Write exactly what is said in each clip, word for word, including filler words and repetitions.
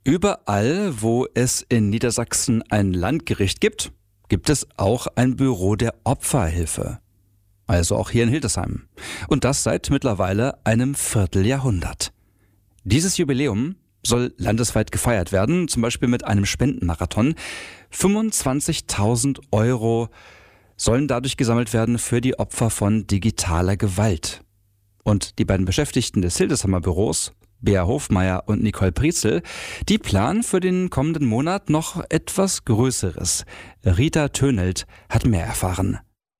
Überall, wo es in Niedersachsen ein Landgericht gibt, gibt es auch ein Büro der Opferhilfe. Also auch hier in Hildesheim. Und das seit mittlerweile einem Vierteljahrhundert. Dieses Jubiläum soll landesweit gefeiert werden, zum Beispiel mit einem Spendenmarathon. fünfundzwanzigtausend Euro sollen dadurch gesammelt werden für die Opfer von digitaler Gewalt. Und die beiden Beschäftigten des Hildesheimer Büros, Bea Hofmeier und Nicole Prietzel, die planen für den kommenden Monat noch etwas Größeres. Rita Tönelt hat mehr erfahren.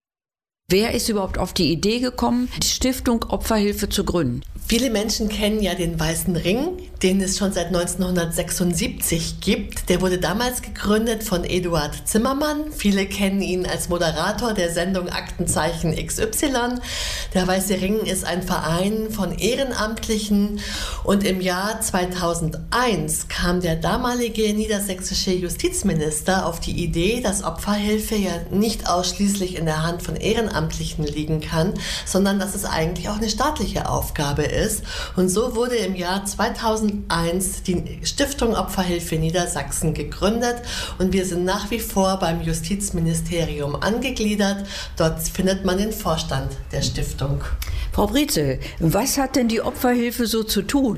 Wer ist überhaupt auf die Idee gekommen, die Stiftung Opferhilfe zu gründen? Viele Menschen kennen ja den Weißen Ring, den es schon seit neunzehnhundertsechsundsiebzig gibt. Der wurde damals gegründet von Eduard Zimmermann. Viele kennen ihn als Moderator der Sendung Aktenzeichen X Y. Der Weiße Ring ist ein Verein von Ehrenamtlichen. Und im Jahr zweitausendeins kam der damalige niedersächsische Justizminister auf die Idee, dass Opferhilfe ja nicht ausschließlich in der Hand von Ehrenamtlichen liegen kann, sondern dass es eigentlich auch eine staatliche Aufgabe ist. ist. Und so wurde im Jahr zweitausendeins die Stiftung Opferhilfe Niedersachsen gegründet und wir sind nach wie vor beim Justizministerium angegliedert. Dort findet man den Vorstand der Stiftung. Frau Prietzel, was hat denn die Opferhilfe so zu tun?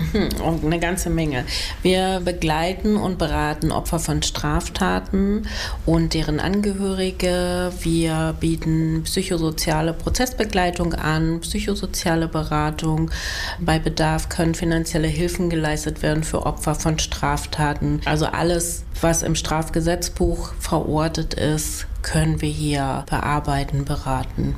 Eine ganze Menge. Wir begleiten und beraten Opfer von Straftaten und deren Angehörige. Wir bieten psychosoziale Prozessbegleitung an, psychosoziale Beratung. Bei Bedarf können finanzielle Hilfen geleistet werden für Opfer von Straftaten. Also alles, was im Strafgesetzbuch verortet ist, können wir hier bearbeiten, beraten.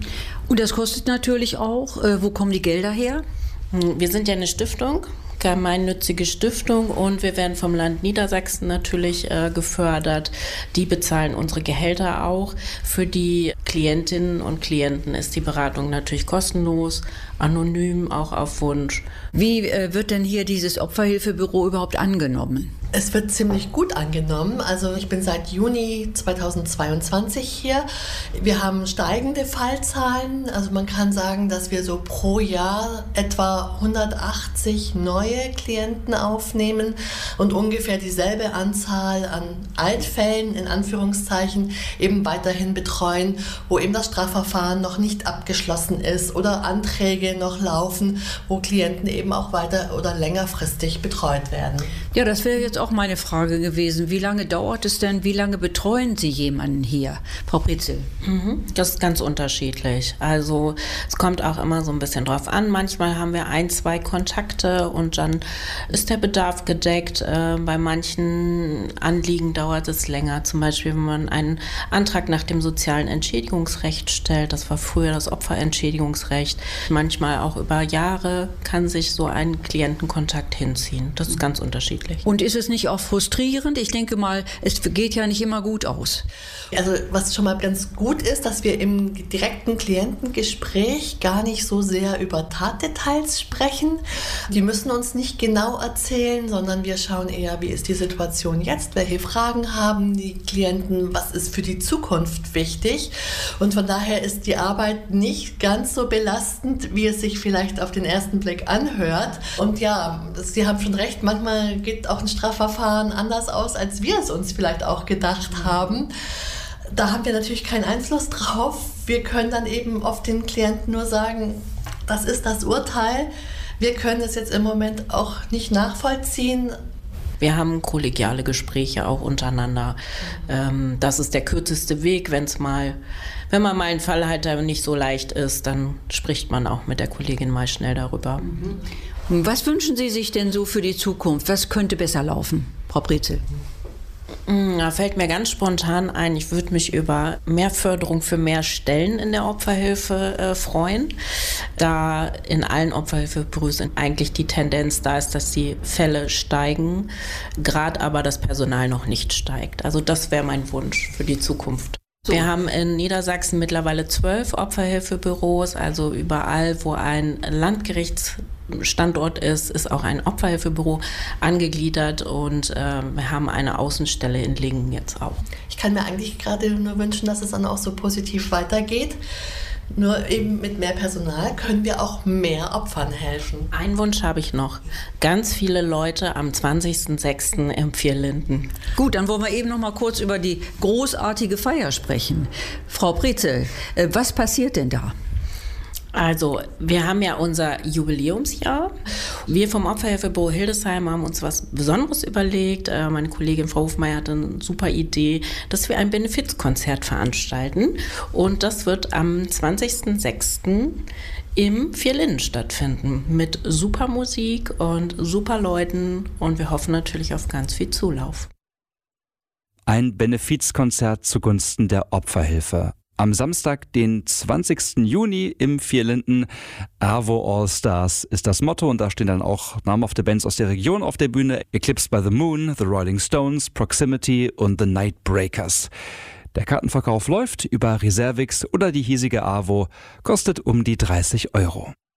Und das kostet natürlich auch. Äh, wo kommen die Gelder her? Wir sind ja eine Stiftung, gemeinnützige Stiftung, und wir werden vom Land Niedersachsen natürlich äh, gefördert. Die bezahlen unsere Gehälter auch. Für die Klientinnen und Klienten ist die Beratung natürlich kostenlos, anonym, auch auf Wunsch. Wie äh, wird denn hier dieses Opferhilfebüro überhaupt angenommen? Es wird ziemlich gut angenommen. Also ich bin seit Juni zweitausendzweiundzwanzig hier. Wir haben steigende Fallzahlen. Also man kann sagen, dass wir so pro Jahr etwa hundertachtzig neue Klienten aufnehmen und ungefähr dieselbe Anzahl an Altfällen, in Anführungszeichen, eben weiterhin betreuen, wo eben das Strafverfahren noch nicht abgeschlossen ist oder Anträge noch laufen, wo Klienten eben auch weiter oder längerfristig betreut werden. Ja, das wäre jetzt auch meine Frage gewesen. Wie lange dauert es denn? Wie lange betreuen Sie jemanden hier, Frau Prietzel? Mhm, das ist ganz unterschiedlich. Also es kommt auch immer so ein bisschen drauf an. Manchmal haben wir ein, zwei Kontakte und dann ist der Bedarf gedeckt. Äh, bei manchen Anliegen dauert es länger. Zum Beispiel, wenn man einen Antrag nach dem sozialen Entschädigungsrecht stellt. Das war früher das Opferentschädigungsrecht. Manchmal auch über Jahre kann sich so ein Klientenkontakt hinziehen. Das ist ganz unterschiedlich. Und ist es nicht auch frustrierend? Ich denke mal, es geht ja nicht immer gut aus. Also was schon mal ganz gut ist, dass wir im direkten Klientengespräch gar nicht so sehr über Tatdetails sprechen. Die müssen uns nicht genau erzählen, sondern wir schauen eher, wie ist die Situation jetzt, welche Fragen haben die Klienten, was ist für die Zukunft wichtig. Und von daher ist die Arbeit nicht ganz so belastend, wie es sich vielleicht auf den ersten Blick anhört. Und ja, Sie haben schon recht, manchmal geht auch ein Strafverfahren anders aus, als wir es uns vielleicht auch gedacht haben. Da haben wir natürlich keinen Einfluss drauf. Wir können dann eben oft den Klienten nur sagen, das ist das Urteil. Wir können es jetzt im Moment auch nicht nachvollziehen. Wir haben kollegiale Gespräche auch untereinander. Das ist der kürzeste Weg, wenn es mal, wenn man mal einen Fall hat, der nicht so leicht ist, dann spricht man auch mit der Kollegin mal schnell darüber. Was wünschen Sie sich denn so für die Zukunft? Was könnte besser laufen, Frau Prietzel? Da fällt mir ganz spontan ein, ich würde mich über mehr Förderung für mehr Stellen in der Opferhilfe äh, freuen, da in allen Opferhilfebüros eigentlich die Tendenz da ist, dass die Fälle steigen, gerade aber das Personal noch nicht steigt. Also das wäre mein Wunsch für die Zukunft. So. Wir haben in Niedersachsen mittlerweile zwölf Opferhilfebüros, also überall, wo ein Landgerichtsstandort ist, ist auch ein Opferhilfebüro angegliedert und äh, wir haben eine Außenstelle in Lingen jetzt auch. Ich kann mir eigentlich gerade nur wünschen, dass es dann auch so positiv weitergeht. Nur eben mit mehr Personal können wir auch mehr Opfern helfen. Einen Wunsch habe ich noch. Ganz viele Leute am zwanzigsten sechsten im Vierlinden. Gut, dann wollen wir eben noch mal kurz über die großartige Feier sprechen. Frau Prezel, was passiert denn da? Also, wir haben ja unser Jubiläumsjahr. Wir vom Opferhilfebüro Hildesheim haben uns was Besonderes überlegt. Meine Kollegin Frau Hofmeier hatte eine super Idee, dass wir ein Benefizkonzert veranstalten. Und das wird am zwanzigsten sechsten im Vierlinden stattfinden. Mit super Musik und super Leuten. Und wir hoffen natürlich auf ganz viel Zulauf. Ein Benefizkonzert zugunsten der Opferhilfe. Am Samstag, den zwanzigsten Juni im Vierlinden. AWO All Stars ist das Motto und da stehen dann auch namhafte Bands aus der Region auf der Bühne. Eclipsed by the Moon, The Rolling Stones, Proximity und The Nightbreakers. Der Kartenverkauf läuft über Reservix oder die hiesige AWO, kostet um die dreißig Euro.